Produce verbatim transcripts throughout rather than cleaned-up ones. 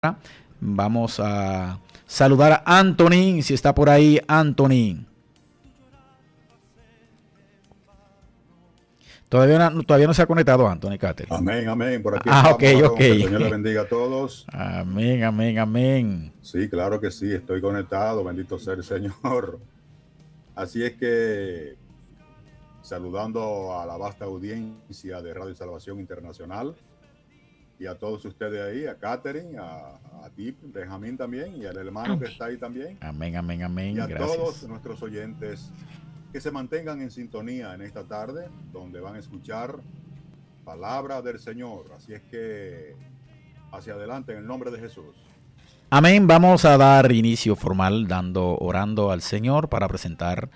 Vamos a saludar a Anthony, si está por ahí, Anthony. Todavía no, todavía no se ha conectado Anthony Catherine. Amén, amén. Por aquí ah, estamos, ok, varón. ok. Que el Señor le bendiga a todos. Amén, amén, amén. Sí, claro que sí, estoy conectado, bendito sea el Señor. Así es que, saludando a la vasta audiencia de Radio Salvación Internacional y a todos ustedes ahí, a Catherine, a, a ti, Benjamín también, y al hermano que está ahí también. Amén, amén, amén. Y a Gracias. todos nuestros oyentes que se mantengan en sintonía en esta tarde, donde van a escuchar palabra del Señor. Así es que, hacia adelante en el nombre de Jesús. Amén. Vamos a dar inicio formal, dando, orando al Señor para presentar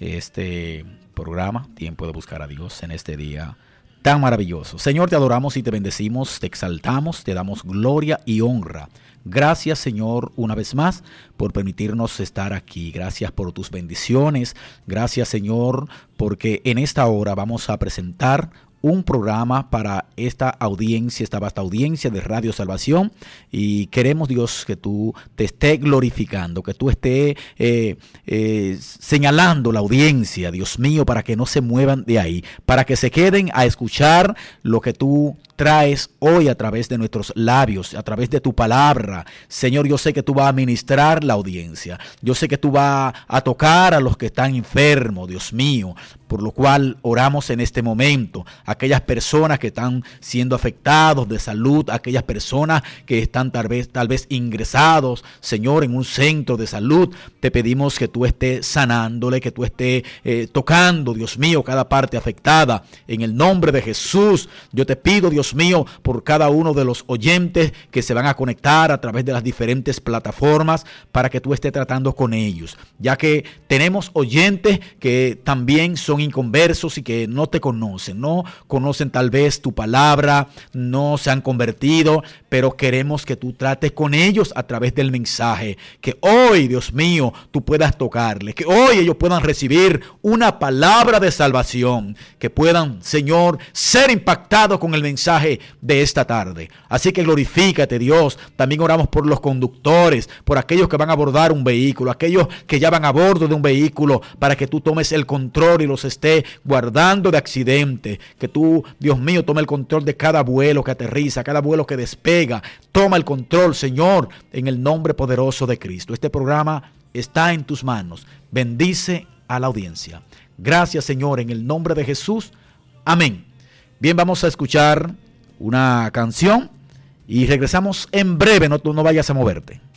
este programa, Tiempo de Buscar a Dios, en este día tan maravilloso. Señor, te adoramos y te bendecimos, te exaltamos, te damos gloria y honra. Gracias, Señor, una vez más por permitirnos estar aquí. Gracias por tus bendiciones. Gracias, Señor, porque en esta hora vamos a presentar un programa para esta audiencia, esta vasta audiencia de Radio Salvación, y queremos, Dios, que tú te estés glorificando, que tú estés eh, eh, señalando la audiencia, Dios mío, para que no se muevan de ahí, para que se queden a escuchar lo que tú traes hoy a través de nuestros labios, a través de tu palabra. Señor, yo sé que tú vas a ministrar la audiencia, yo sé que tú vas a tocar a los que están enfermos, Dios mío, por lo cual oramos en este momento, aquellas personas que están siendo afectados de salud, aquellas personas que están tal vez, tal vez ingresados, Señor, en un centro de salud, te pedimos que tú estés sanándole, que tú estés eh, tocando, Dios mío, cada parte afectada, en el nombre de Jesús. Yo te pido, Dios mío, por cada uno de los oyentes que se van a conectar a través de las diferentes plataformas, para que tú estés tratando con ellos, ya que tenemos oyentes que también son inconversos y que no te conocen, no conocen tal vez tu palabra, no se han convertido, pero queremos que tú trates con ellos a través del mensaje, que hoy, Dios mío, tú puedas tocarles, que hoy ellos puedan recibir una palabra de salvación, que puedan, Señor, ser impactados con el mensaje de esta tarde. Así que glorifícate, Dios. También oramos por los conductores, por aquellos que van a abordar un vehículo, aquellos que ya van a bordo de un vehículo, para que tú tomes el control y los estés guardando de accidentes, que tú, Dios mío, tome el control de cada vuelo que aterriza, cada vuelo que despega. Toma el control, Señor, en el nombre poderoso de Cristo. Este programa está en tus manos. Bendice a la audiencia. Gracias, Señor, en el nombre de Jesús. Amén. Bien, vamos a escuchar una canción y regresamos en breve. No, tú no vayas a moverte.